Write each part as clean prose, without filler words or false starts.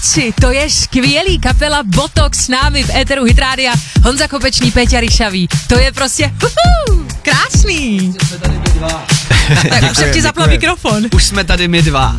Kluci, to je skvělý, kapela Botox s námi v éteru Hit Rádia, Honza Kopečný, Péťa Ryšavý, to je prostě krásný. Tak už jsem ti zapla mikrofon. Už jsme tady my dva.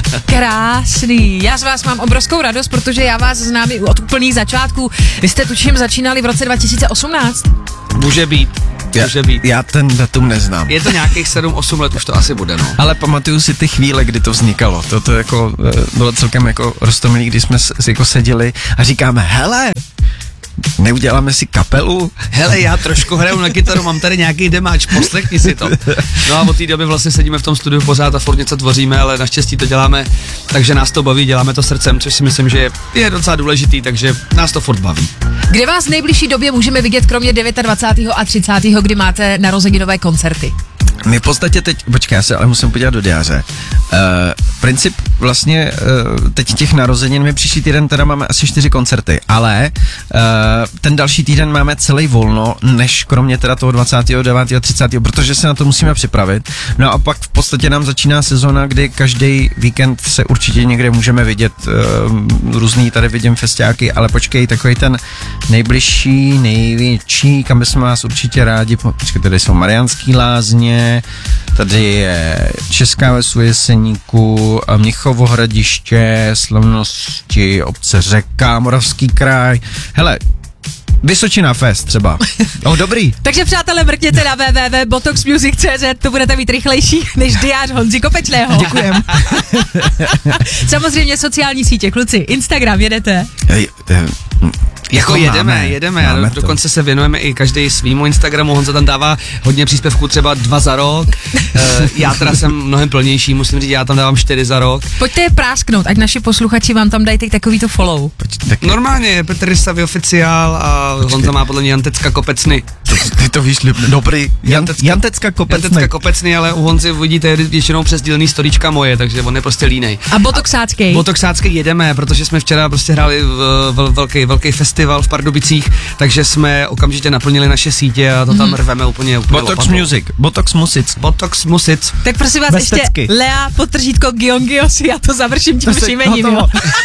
Krásný, já z vás mám obrovskou radost, protože já vás znám od úplných začátků. Vy jste tuším začínali v roce 2018. Může být. Já ten datum neznám. Je to nějakých 7-8 let, už to asi bude, no. Ale pamatuju si ty chvíle, kdy to vznikalo. To jako bylo celkem jako roztomilý, když jsme jako seděli a říkáme, hele, neuděláme si kapelu? Hele, já trošku hraju na kytaru, mám tady nějaký demáč, poslechni si to. No a od té doby vlastně sedíme v tom studiu pořád a furt něco tvoříme, ale naštěstí to děláme, takže nás to baví, děláme to srdcem, což si myslím, že je docela důležitý, takže nás to furt baví. Kde vás v nejbližší době můžeme vidět, kromě 29. a 30., kdy máte narozeninové koncerty? My v podstatě teď, počkej, já se ale musím podívat do diáře. Princip vlastně teď těch narozenin, my příští týden teda máme asi 4 koncerty, ale ten další týden máme celý volno, než kromě teda toho 29. a 30., protože se na to musíme připravit. No a pak v podstatě nám začíná sezona, kdy každý víkend se určitě někde můžeme vidět, různý tady vidím festiáky, ale počkej, takový ten nejbližší, největší, kam bychom vás určitě rádi, počkej, tady jsou Mariánský Lázně, tady je Česká Ves u Jeseníku, Mnichovo Hradiště, Slavnosti, obce Řeka, Moravský kraj. Hele, Vysočina Fest třeba. Dobrý. Takže přátelé, mrkněte na www.botoxmusic.cz, to budete mít rychlejší než diář Honzi Kopečného. Děkujem. Samozřejmě sociální sítě, kluci, Instagram jedete? Jako jedeme a dokonce se věnujeme i každý svýmu Instagramu, Honza tam dává hodně příspěvků, třeba 2 za rok, já teda jsem mnohem plnější, musím říct, já tam dávám 4 za rok. Pojďte je prásknout, ať naši posluchači vám tam dají takovýto follow. Normálně je Petr Ryšavý oficiál a Honza má podle mě Jantecka Kopecny. Ty to víš, dobrý, Jantecka Kopecny, ale u Honzy vidíte většinou přesdílený storíčka moje, takže on je prostě línej. A Botoxácký? Botoxácký jedeme, protože jsme včera prostě hráli velký festival v Pardubicích, takže jsme okamžitě naplnili naše sítě a to tam rveme úplně Botox Music, Botox Music. Tak prosím vás ještě Lea _ Giongiosi, já to završím tím příjmením, jo.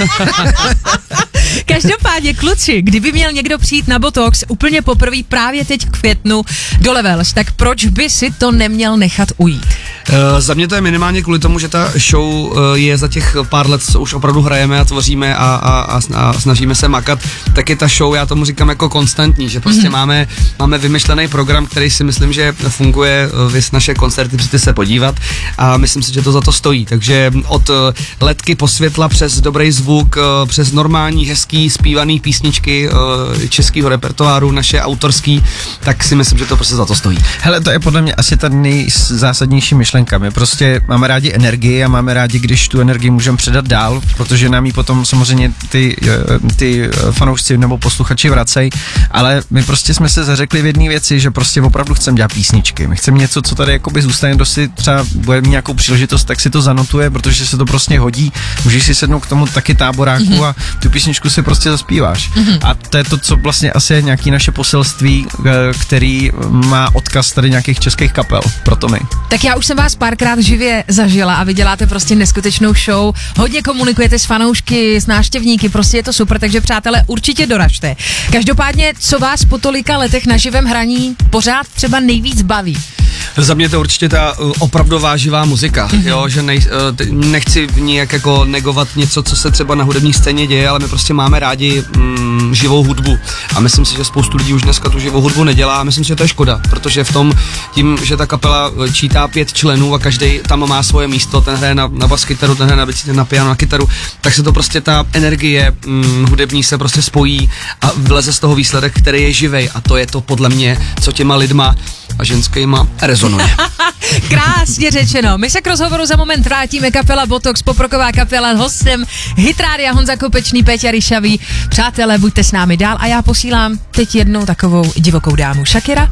Každopádně, kluci, kdyby měl někdo přijít na Botox úplně poprvé právě teď v květnu do Levels, tak proč by si to neměl nechat ujít? Za mě to je minimálně kvůli tomu, že ta show je za těch pár let, co už opravdu hrajeme a tvoříme a snažíme se makat, tak je ta show, já tomu říkám jako konstantní, že prostě máme vymyšlený program, který si myslím, že funguje, vys naše koncerty, přijďte se podívat a myslím si, že to za to stojí, takže od letky po světla přes dobrý zvuk, přes normální, hezký, zpívaný písničky českého repertoáru, naše autorský, tak si myslím, že to prostě za to stojí. Hele, to je podle mě asi ta nejzásadnější myšlenka. My prostě máme rádi energii a máme rádi, když tu energii můžeme předat dál, protože nám ji potom samozřejmě ty fanoušci nebo posluchači vracejí, ale my prostě jsme se zařekli v jedné věci, že prostě opravdu chceme dělat písničky. My chceme něco, co tady jakoby zůstane, kdo si třeba bude mít nějakou příležitost, tak si to zanotuje, protože se to prostě hodí. Můžeš si sednout k tomu taky táboráku a tu písničku si prostě zaspíváš. A to je to, co vlastně asi je nějaký naše poselství, který má odkaz tady nějakých českých kapel, proto my. Tak já už jsem vás párkrát živě zažila a vy děláte prostě neskutečnou show, hodně komunikujete s fanoušky, s návštěvníky, prostě je to super, takže přátelé, určitě doražte. Každopádně, co vás po tolika letech na živém hraní pořád třeba nejvíc baví? Za mě to určitě ta opravdová živá muzika, jo, že nechci nijak jako negovat něco, co se třeba na hudební scéně děje, ale my prostě máme rádi živou hudbu a myslím si, že spoustu lidí už dneska tu živou hudbu nedělá a myslím si, že to je škoda, protože v tom, tím, že ta kapela čítá 5 členů a každý tam má svoje místo, ten hraje na bas kytaru, ten hraje na bicí, ten na piano, na kytaru, tak se to prostě ta energie hudební se prostě spojí a vleze z toho výsledek, který je živej a to je to podle mě, co těma lidma a ženskýma rezonuje. Krásně řečeno. My se k rozhovoru za moment vrátíme. Kapela Botox, poproková kapela, hostem Hit Rádia Honza Kopečný, Péťa Ryšavý. Přátelé, buďte s námi dál a já posílám teď jednou takovou divokou dámu. Shakira,